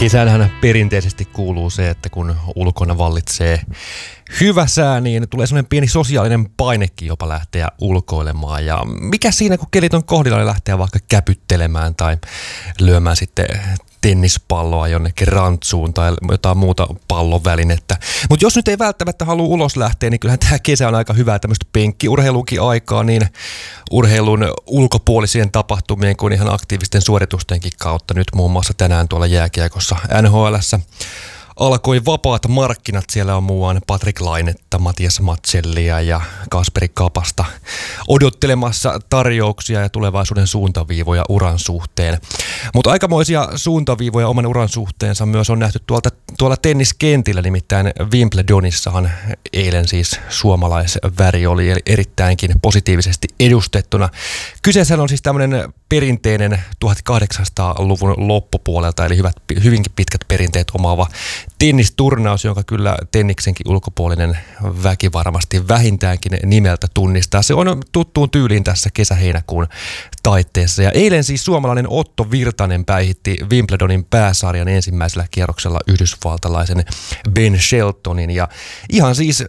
Kesänhän perinteisesti kuuluu se, että kun ulkona vallitsee hyvä sää, niin tulee sellainen pieni sosiaalinen painekin jopa lähteä ulkoilemaan. Ja mikä siinä, kun kelit on kohdilla, niin lähteä vaikka käpyttelemään tai lyömään sitten tennispalloa jonnekin rantsuun tai jotain muuta pallovälinettä. Mutta jos nyt ei välttämättä halua ulos lähteä, niin kyllähän tämä kesä on aika hyvää tämmöistä penkkiurheilukin aikaa, niin urheilun ulkopuolisien tapahtumien kuin ihan aktiivisten suoritustenkin kautta. Nyt muun muassa tänään tuolla jääkiekossa NHL:ssä alkoi vapaat markkinat. Siellä on muuan Patrik Lainetta, Matias Matsellia ja Kasperi Kapasta odottelemassa tarjouksia ja tulevaisuuden suuntaviivoja uran suhteen. Mutta aikamoisia suuntaviivoja oman uran suhteensa myös on nähty tuolla tenniskentillä, nimittäin Wimbledonissahan eilen siis suomalaisväri oli erittäinkin positiivisesti edustettuna. Kyseessä on siis tämmöinen perinteinen 1800-luvun loppupuolelta, eli hyvinkin pitkät perinteet omaava tennisturnaus, jonka kyllä tenniksenkin ulkopuolinen väki varmasti vähintäänkin nimeltä tunnistaa. Se on tuttuun tyyliin tässä kesä-heinäkuun taitteessa. Ja eilen siis suomalainen Otto Virtanen päihitti Wimbledonin pääsarjan ensimmäisellä kierroksella yhdysvaltalaisen Ben Sheltonin. Ja ihan siis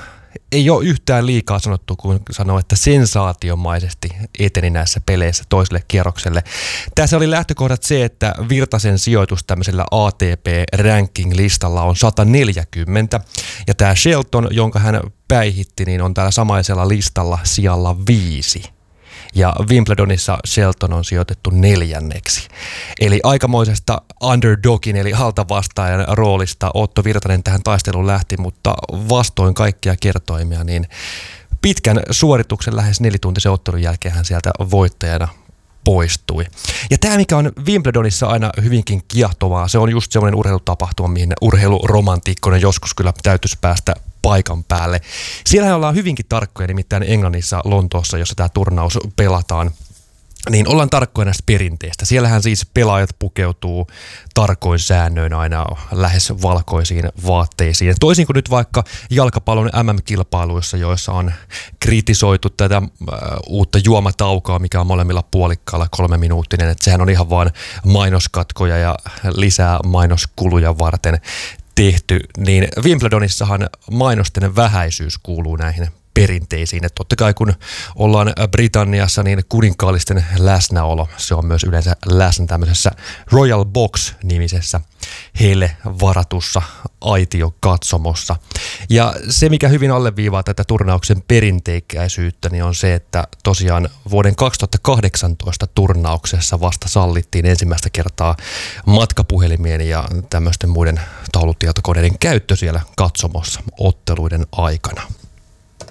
ei ole yhtään liikaa sanottu, kun sanoo, että sensaatiomaisesti eteni näissä peleissä toiselle kierrokselle. Tässä oli lähtökohdat se, että Virtasen sijoitus tämmöisellä ATP-ranking-listalla on 140, ja tämä Shelton, jonka hän päihitti, niin on täällä samaisella listalla sijalla 5. Ja Wimbledonissa Shelton on sijoitettu 4. Eli aikamoisesta underdogin eli altavastaajan roolista Otto Virtanen tähän taisteluun lähti, mutta vastoin kaikkia kertoimia, niin pitkän suorituksen lähes 4-tuntisen ottelun jälkeen hän sieltä voittajana poistui. Ja tämä, mikä on Wimbledonissa aina hyvinkin kiehtovaa, se on just semmoinen urheilutapahtuma, mihin urheiluromantiikkoinen joskus kyllä täytyisi päästä paikan päälle. Siellähän ollaan hyvinkin tarkkoja, nimittäin Englannissa, Lontoossa, jossa tämä turnaus pelataan, niin ollaan tarkkoja näistä perinteistä. Siellähän siis pelaajat pukeutuu tarkoin säännöin aina lähes valkoisiin vaatteisiin. Toisin kuin nyt vaikka jalkapallon MM-kilpailuissa, joissa on kritisoitu tätä uutta juomataukoa, mikä on molemmilla puolikkailla 3-minuuttinen. Että sehän on ihan vaan mainoskatkoja ja lisää mainoskuluja varten tehty, niin Wimbledonissahan mainosten vähäisyys kuuluu näihin perinteisiin. Että totta kai kun ollaan Britanniassa, niin kuninkaallisten läsnäolo, se on myös yleensä läsnä tämmöisessä Royal Box-nimisessä heille varatussa aitiokatsomossa. Ja se, mikä hyvin alleviivaa tätä turnauksen perinteikäisyyttä, niin on se, että tosiaan vuoden 2018 turnauksessa vasta sallittiin ensimmäistä kertaa matkapuhelimien ja tämmöisten muiden taulutietokoneiden käyttö siellä katsomossa otteluiden aikana.